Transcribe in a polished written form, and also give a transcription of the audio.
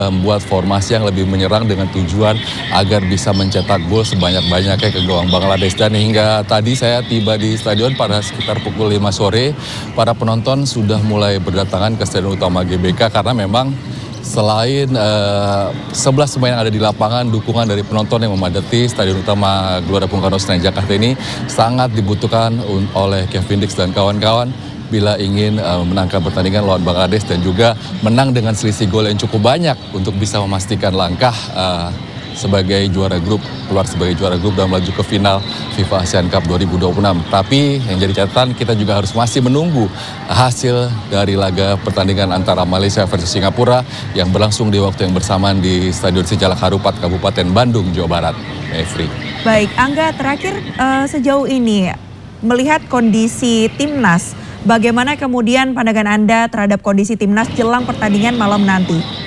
membuat formasi yang lebih menyerang dengan tujuan agar bisa mencetak gol sebanyak-banyaknya ke gawang Bangladesh. Dan hingga tadi saya tiba di stadion pada sekitar pukul 5 sore, para penonton sudah mulai berdatangan ke stadion utama GBK karena memang selain 11 pemain yang ada di lapangan, dukungan dari penonton yang memadati stadion utama Gelora Bung Karno Senayan Jakarta ini sangat dibutuhkan oleh Kevin Dix dan kawan-kawan bila ingin menangkan pertandingan lawan Bangladesh dan juga menang dengan selisih gol yang cukup banyak untuk bisa memastikan langkah sebagai juara grup, keluar sebagai juara grup dan melaju ke final FIFA Asian Cup 2026. Tapi yang jadi catatan, kita juga harus masih menunggu hasil dari laga pertandingan antara Malaysia versus Singapura yang berlangsung di waktu yang bersamaan di Stadion Sijalak Harupat, Kabupaten Bandung, Jawa Barat. Mevri. Baik, Angga, terakhir sejauh ini melihat kondisi timnas, bagaimana kemudian pandangan Anda terhadap kondisi timnas jelang pertandingan malam nanti?